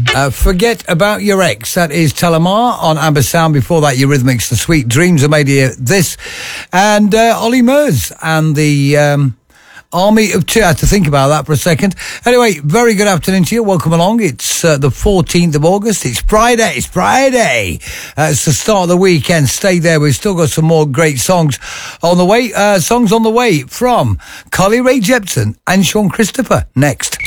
Forget About Your Ex. That is Telemar on Amber Sound. Before that, Eurythmics, The Sweet Dreams Are Made Here. This. And Ollie Murs and the Army of Two. I had to think about that for a second. Anyway, very good afternoon to you. Welcome along. It's the 14th of August. It's Friday. It's Friday. It's the start of the weekend. Stay there. We've still got some more great songs on the way. Songs on the way from Carly Rae Jepsen and Sean Christopher. Next.